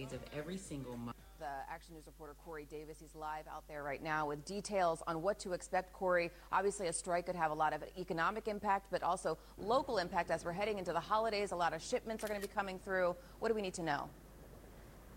needs of every single month. The Action News reporter Corey Davis, he's live out there right now with details on what to expect. Corey, obviously a strike could have a lot of economic impact, but also local impact as we're heading into the holidays. A lot of shipments are going to be coming through. What do we need to know?